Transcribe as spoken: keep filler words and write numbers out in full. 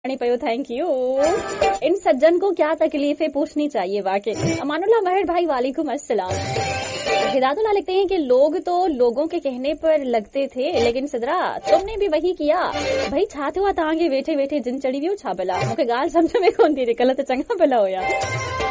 पयो thank you. इन सज्जन को क्या तकलीफें पूछनी चाहिए वाकई। अमानुल्लाह महर भाई वालेकुम अस्सलाम। हिदायतुल्लाह लिखते हैं कि लोग तो लोगों के कहने पर लगते थे, लेकिन सिदरा तुमने भी वही किया भाई। छाते हुआ तांगे बैठे बैठे जिन चढ़ी हुई छा भला मूंखे गाल समझ में कोन थी, गलत चंगा भला होया।